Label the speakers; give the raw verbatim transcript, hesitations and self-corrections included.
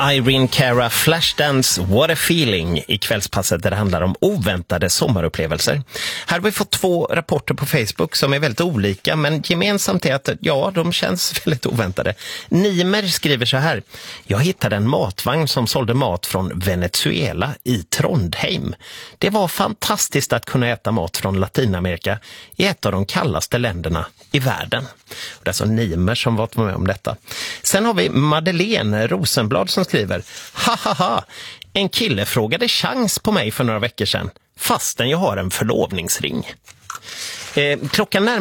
Speaker 1: Irene Cara Flashdance, What a Feeling i kvällspasset där det handlar om oväntade sommarupplevelser. Här har vi fått två rapporter på Facebook som är väldigt olika, men gemensamt är att ja, de känns väldigt oväntade. Nimer skriver så här: jag hittade en matvagn som sålde mat från Venezuela i Trondheim. Det var fantastiskt att kunna äta mat från Latinamerika i ett av de kallaste länderna i världen. Och det är alltså Nimer som varit med om detta. Sen har vi Madeleine Rosenblad som skriver: hahaha, en kille frågade chans på mig för några veckor sedan fastän jag har en förlovningsring. Eh, klockan närmar